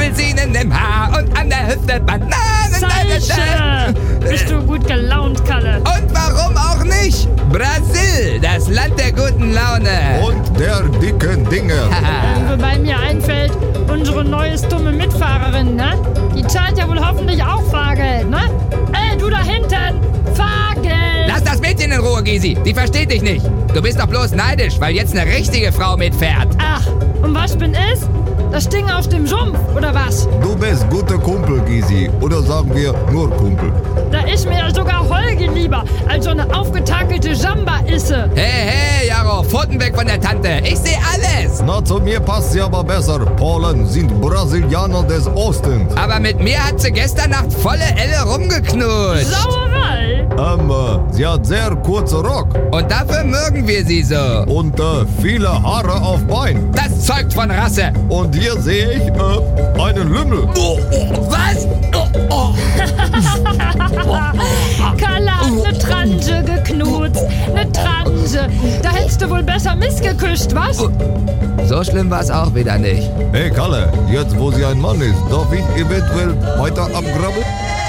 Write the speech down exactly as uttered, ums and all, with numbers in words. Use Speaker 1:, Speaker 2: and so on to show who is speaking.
Speaker 1: Apfelsinen im Haar und an der Hüfte Bananen.
Speaker 2: Salsche! Bist du gut gelaunt, Kalle?
Speaker 1: Und warum auch nicht? Brasil, das Land der guten Laune.
Speaker 3: Und der dicken Dinge.
Speaker 2: Wobei mir einfällt, unsere neues dumme Mitfahrerin, ne? Die zahlt ja wohl hoffentlich auch Fahrgeld, ne? Ey, du da hinten! Fahrgeld!
Speaker 1: Lass das Mädchen in Ruhe, Gysi. Die versteht dich nicht. Du bist doch bloß neidisch, weil jetzt eine richtige Frau mitfährt.
Speaker 2: Ach, und was bin ich? Das Ding aus dem Sumpf, oder was?
Speaker 3: Du bist guter Kumpel, Gysi. Oder sagen wir nur Kumpel.
Speaker 2: Da ist mir ja sogar Holgi lieber, als so eine aufgetakelte Samba-Isse.
Speaker 1: Hey, hey, Jaro, Pfoten weg von der Tante. Ich sehe alles.
Speaker 3: Na, zu mir passt sie aber besser. Polen sind Brasilianer des Ostens.
Speaker 1: Aber mit mir hat sie gestern Nacht volle Elle rumgeknutscht.
Speaker 2: Sauerei!
Speaker 3: Ähm, äh, sie hat sehr kurze Rock.
Speaker 1: Und dafür mögen wir sie so.
Speaker 3: Und äh, viele Haare auf Bein.
Speaker 1: Das zeugt von Rasse.
Speaker 3: Und hier sehe ich äh, einen Lümmel.
Speaker 1: Oh, was? Oh, oh.
Speaker 2: Kalle hat eine Transe geknutzt. Eine Transe. Da hättest du wohl besser missgeküsst, was?
Speaker 1: So schlimm war es auch wieder nicht.
Speaker 3: Hey Kalle, jetzt wo sie ein Mann ist, darf ich eventuell weiter abgraben?